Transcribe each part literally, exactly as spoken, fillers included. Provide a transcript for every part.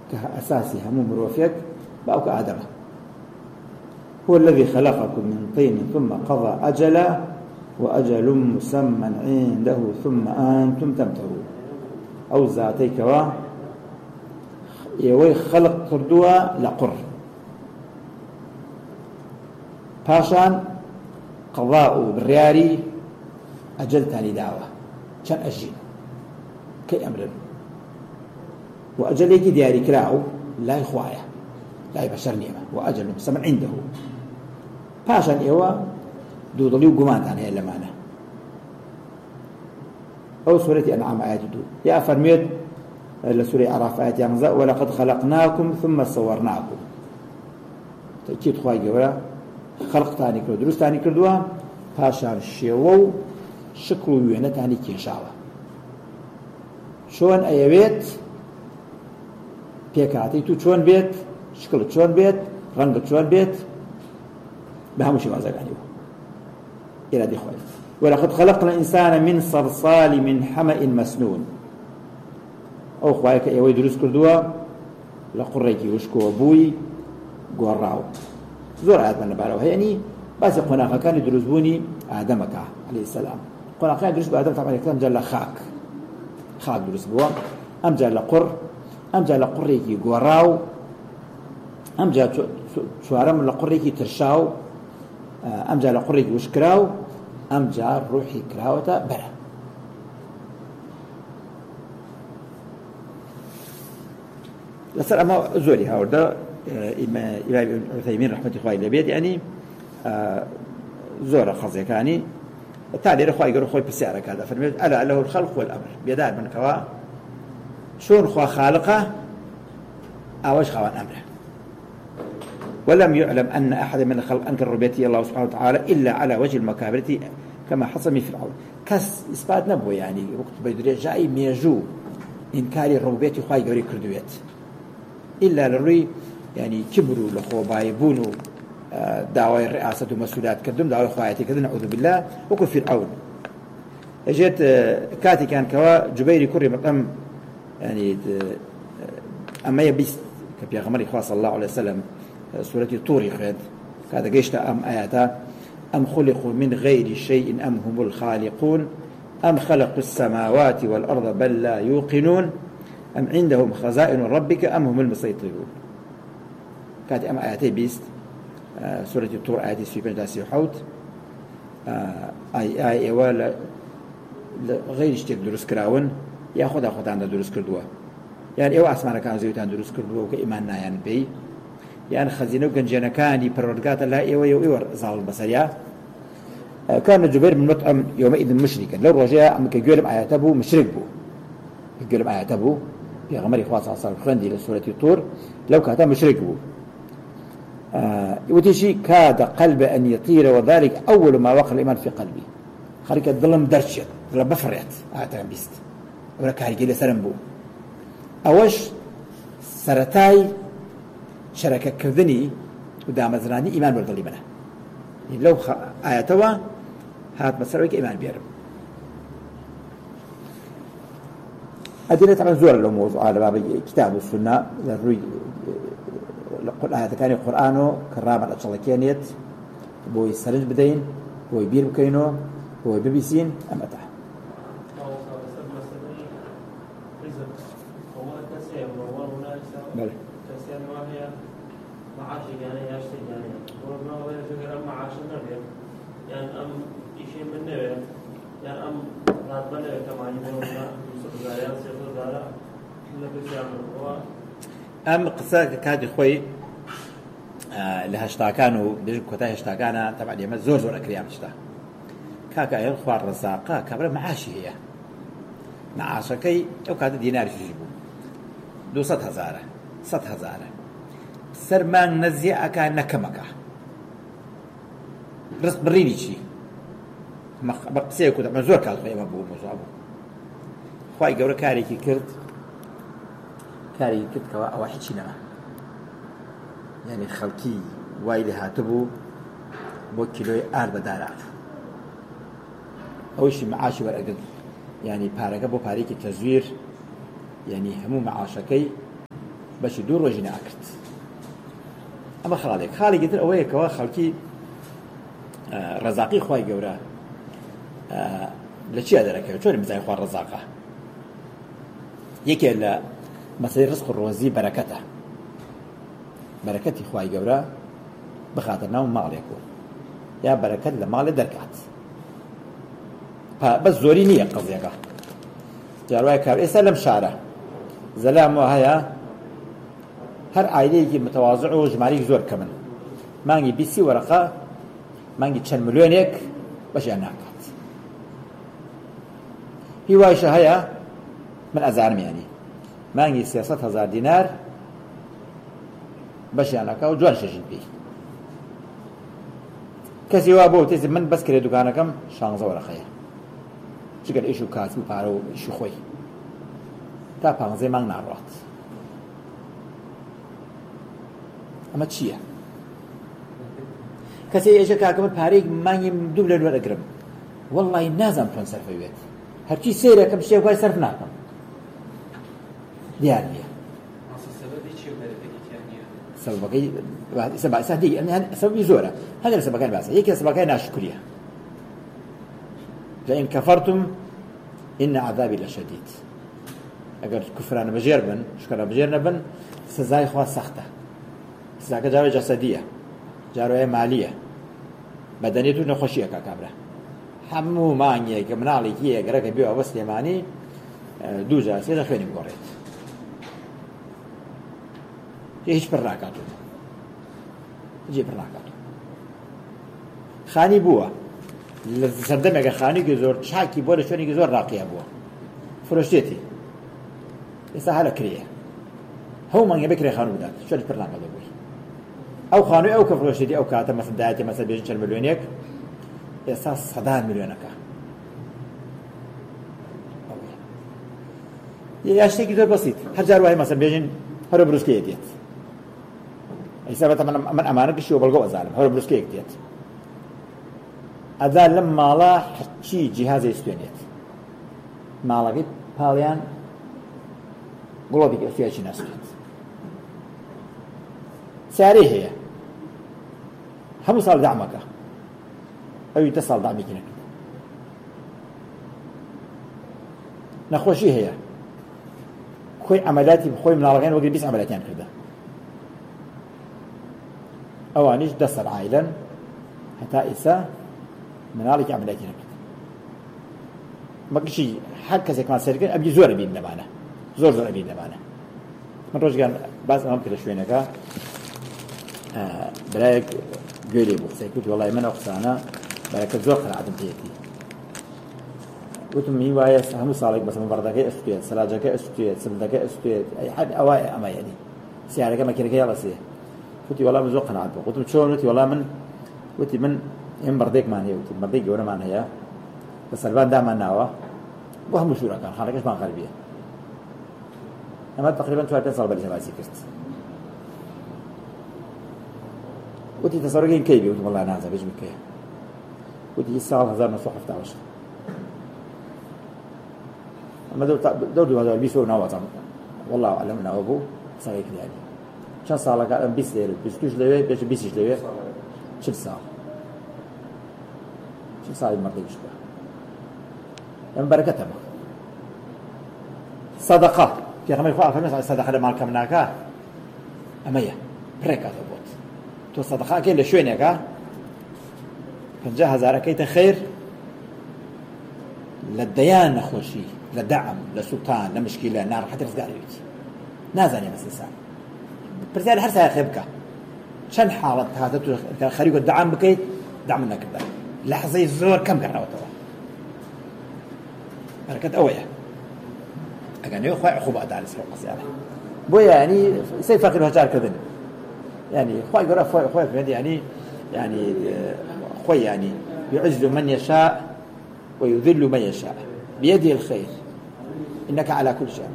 كأساسي همو مروفيك بأوك آدم هو الذي خلقكم من طين ثم قضى أجلا وأجل مسمى عنده ثم أنتم تمترون أو ذاتيك و يوي خلق كردوا لقر باشان قضاء بالرياري أجلتاني دعوة كان أجل كي أمر وأجلك دياري كلاو لا يخوايا لا يبشر نعمة وأجل مسمى عنده باشان إيوا دو ضليو قمان تاني إلا معنا أو سورة أنعام آيات دو يا فرميد لسورة عراف آيات يانزا ولقد خلقناكم ثم صورناكم تأكيد خواهي قولا خلق تاني كردو دروس تاني كردوها باشان شيوو شكل ويونة تاني كيشاوة شون أيويت بيكاتي تو شون بيت شكل شون بيت رنگ شون بيت بهمو شي وازاق عنيوه إلى دي خوي ولقد خلقنا الإنسان من صلصال من حمأ مسنون أو خوايك أيوي دروس كردوا لقريكي وشكو أبوي قراو زور آيات من نباراوها يعني بس قناقة كان يدرس بوني آدمك عليه السلام قناقة كان يدرس بآدم طبعا يكتب جل خاك خاك درس بوا أم جل قر أم جل قريكي قراو أم جل شوارم لقريكي ترشاو أم جل قريكي وشكراو أم جل روحي كراوتا برا لسر أما زوري هاوردا إمام ابن عثيمين رحمة الله عليه بيت يعني زور خزي كاني التالي رخوا يقولوا خوي بسعرك هذا فرميت ألا له الخلق والأمر بيدار من كوا شون خوا خالقه أوش خوان أمره ولم يعلم أن أحد من الخلق أنكر ربيته الله سبحانه وتعالى إلا على وجه المكابرة كما حصل من فرعون كس إثبات نبوه يعني وقت بيدري جاي ميجو إنكاري ربيته خوا يقولي كردويت إلا للري يعني كبروا لخو بايبونوا دعوة الرئاسة ومسؤولات كدم دعوة خواياتي كذا نعوذ بالله وكل فرعون اجت كاتي كان كوا جبيري كري مقام يعني اما يبيست كبيا غمر صلى الله عليه وسلم سورة الطور خد كذا جيشت ام اياتا ام خلقوا من غير شيء ام هم الخالقون ام خلقوا السماوات والارض بل لا يوقنون ام عندهم خزائن ربك ام هم المسيطرون كاتي ام اياتي بيست آه سورة الطور آياتي في بنجاسي وحوت آه اي اي ولا غير اشتيك دروس كراون ياخذ اخذ عند دروس كردوا يعني ايوا اسمعنا كان زيوتان دروس كردوا وكايماننا يعني بي يعني خزينه وكنجنا كان برودكات الله ايوا ايوا زال البصريه آه كان جبير من مطعم يومئذ مشركا لو رجع ام كيقول اياتبو مشرك بو يقول اياتبو في غمر اخوات صلى الله عليه وسلم خندي لسوره الطور لو كان مشرك بو آه وتشي كاد قلب أن يطير وذلك أول ما وقع الإيمان في قلبي خارج الظلم درشت ولا بفرت أعتقد بيست ولا كارجي لسرنبو أوش سرتاي شركة كذني ودام زراني إيمان برضلي منه لو خ... آياتوا هات مسرويك إيمان بيرم أدلة طبعا زور الأمور على باب كتاب السنة الروي قل هذا كان القرآن كرامة الأشياء كانت بوي سرج بدين بوي بير بكينو بوي ببيسين أم أتح بله معاشي يعني ياشتي يعني وربنا هو يفكر أم معاش النبي يعني أم إشي من نبي يعني أم راتبنا كمان يقولون يوسف زاريان سيف زارا كل بس يعمل هو أم قصة كاد خوي آه لها اشتاكانو بيجي كتاه اشتاكانا طبعا يوم زور زور أكريام اشتا كاكا يخوار رزاقة كابلا معاشي هي معاشكي أو كاد دينار يجيبو دو ست هزارة ست هزارة سرمان نزي أكا نكمكا رزق بريني شي بقسيه كنت من زور كاد خوي مبو مصابو خوي قورا كاري كي كرت كاري كرت كوا أواحد شي نما يعني خلقي وايلي هاتبو بو كيلوي آر بدارات أول شيء معاشي ورقد يعني بارقة بو باريكي تزوير يعني همو معاشكي بەشی دوو ڕۆژی ناکرد ئەمە خاڵێک خاڵی گەتر ئەوەیەکەوە خەڵکی ڕەزاقی خوای گەورە لە چیا دەرەکەوێت چۆن بزای خوا ڕەزاقە یەکێک لە مەسەلەی ڕزق و ڕۆزی بەرەکەتە بەرەکەتی خوای گەورە بخاتە ناو ماڵێک و یا بەرەکەت لە ماڵێ دەرکات بەس زۆری نییە قەزیەکە جاروای کار ئێستا لەم شارە زەلامەوە هەیە هەر ئایلەیەکی متەواضع و ژمارەی زۆر کەمن مانگی بیستی وەرەقە مانگی چەند ملیۆنێک بەشیان ناکات هیوایشە هەیە من ئەزانم یانی مانگی سێسەد هەزار دینار بەشیان ناکا و جوان شەژین پێی کەسی وا بۆ تێزی من بەس کرێ دوکانەکەم شانزە وەرەقەیە چگەر ئیش و کات و پارە و ئیش و خۆی تا پانزەی مانگ ناڕات ئەمە چییە؟ کەسی ئێژە کاکەمە پارەی مانگی دوو لە دووە دەگرم وەڵڵی نازانم چۆن سەرفەوێت هەرچی سەیرەکەم شتێک وای سەرف ناکەم دیار نییە سەبەکەی سەبەبی زۆرە هەندێک سەبەکانی باسە یەکێک سەبەکانی ناشکریە لئن كفرتم إن عذابي لشديد ئەگەر کوفرانە بەژێر بن شکرە بەژێر نەبن سزای خوا سەختە سزاکە جاوی جەسەدیە جاروای مالیە بەدەنێت و نەخۆشیە کاکابرا هەموو مانگێک مناڵێکی ئەگەرەکە بێ ئەوە سلێمانی دوو جار سێ خوێنی بگۆڕێت هیچ پڕ ناکاتوە هیچ پڕ ناکاتوە خانی بووە لە سەردەمێکە خانێکی زۆر چاکی بۆ لە شوێنێکی زۆر ڕاقیە بووە فرۆشتێتی ئێستا هەلە کرێە هەموو مانگێ بکرێ خانوو بدات شوێنی پڕ ناکاتەوە بووی ئەو خانووی ئەو کە فرۆشتێتی ئەو کاتە مەسەڵ دایەتی مەسەڵ بێژن چەند ملیۆنێک ئێستا سەدان ملیۆنەکە یا شتێکی زۆر بەسیط هەر جار وای مەسەڵ بێژن هەرە بروسکەیە دێت ئێستا بەتە من ئەمانە گشتی و بەڵگە ئەزانم هەرە بروسکەیەک دێت ئەدا لەم ماڵە هەرچی جیهازی سوێنێت ماڵەکەی پاڵیان گڵۆبێکی ئەسویاکی ناسوێت سیارەی هەیە هەموو ساڵ دامەکە ئەوی دە ساڵ دامێکی نەکرد نەخۆشی هەیە خۆی عەمەلاتی خۆی مناڵەکان وەگەر بیست عەمەلاتیان کردە ئەوانیش دە سەر عایلەن هەتا ئێستا مناڵێکی عەمەلاتی نەکرد مەگشی هەر کەسێکمان سەرکرد ئەبی زۆرە بین لەمانە زۆر زۆر ئەبین لەمانە من ڕۆژگان باز ئەمەم کرد لە شوێنەکە برایەک گوێ لێ بوو قسەی کرد وەڵای من ئەو قسانە بەرەکەت زۆر قەناعەتم پێیەتی وتم هی وایە هەموو ساڵێک بەسەمە بەڕدەکەی ئەسوتوێت سەلاجەکە ئەسوتوێت سندەکە ئەسوتوێت حەد ئەوای ئەمە یعنی سیارەکە مەکینەکەی هەڵەسێ وتی وەڵام زۆر قەناعەت بوو وتم چۆن وتی وەڵام من وتی من ئێمە بەڕدێکمان هەیە وتی بەڕدەی گەورەمان هەیە بە سەربان دامان ناوە بۆ هەموو ژوورەکان خانەکەشمان غەربییە ئەمە تقریبا چوار پێنج ساڵ بەری هەواسی کرد وتی تەسەڕۆگەین کەی بێ وتی وەڵا نازە بێژم کەیە وتی ساڵ هەزار نۆ سەد و هەفتاد و هەشت ئەمە دەور دوو هەزار و بیست و ناوەتەم وەڵڵاهو ئەعلەم ناوە بوو قسەکەی کردیانی چەند ساڵەکە ئەم بیست لێرە بیست و دووش لەوێ پێش بیستیش لەوێ چل ساڵ چل ساڵی مەڕدەیش بووە ئەمە بەرەکەتەمە سەدەقە پێغەمبەری خوا فەرمووی سەدەقە لە ماڵ کەم ناکا ئەمەیە پڕێکاتە بۆت تۆ سەدەقەکەی لە شوێنێکە پەنجا هەزارەکەیتە خەیر لە دەیان نەخۆشی لە دەعم لە سووتان لە مشکیلە ناڕەحەتی ڕزگارەوێتی نازانێ مەسەسان پرسیار هەر سایە خێ بکە چەند حاڵەت هاتە تو خەریکە دەعم بکەیت دەعم نەکردە لەحزەی زۆر کەم گەڕاوەتەوە بەرەکەت ئەوەیە ئەگەر نەوێ خوای عقوبەت دانیست لەو قسەیانە بۆیە ینی سەی فەقیر و هەژارکردن يعني خوي يقول خوي خوي يعني يعني خوي يعني يعز من يشاء ويذل من يشاء بيده الخير إنك على كل شيء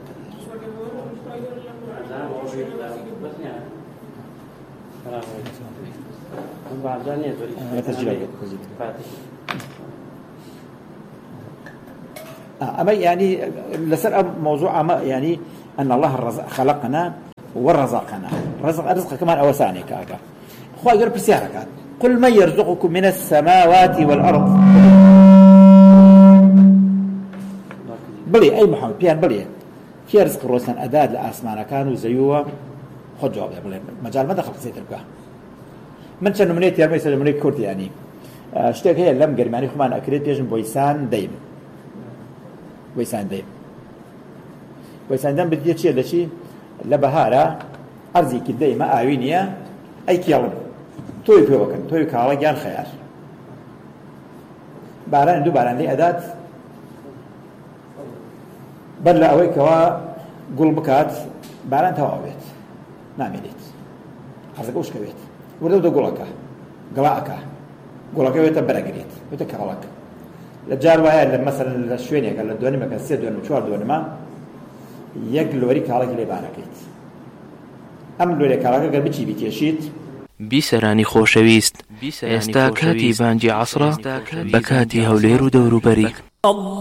قدير أما يعني لسر موضوع أما يعني أن الله خلقنا ورزقنا رزق رزق كمان أوساني كاكا خواهي يقول بسيارة قل من يرزقكم من السماوات والأرض بلي أي محمد بيان بلي كي رزق الروسان أداد لأسمانا كانوا زيوه خد جواب يا بلي مجال ما دخل سيد البقى من شنو منيت يا ميسر منيت كورت يعني اشتاق هي لم قرم يعني خمان أكريت بيجن بويسان دايم بويسان دايم بويسان دايم بدي شيء لشيء لبهارة أرزي كده ما أعينيا أي كيالون توي بيوكن توي كاوا جان خيار باران دو باران لي أداة بل أوي كوا قول بكات باران توابيت ناميليت حرزك وش كويت وردو دو قولكا قلاءكا قولكا ويتا برقريت ويتا كاولك لجار وهي مثلا الشوينيا قال الدوني ما كان سير دوني مشوار دوني ما يقلو وريك على كلي باركيت أم لوري كالاكا قال بيجي بيتيشيت بیسەرانی خۆشەویست ئێستا کاتی بانگی عەسرە بە کاتی هەولێر و دەوروبەری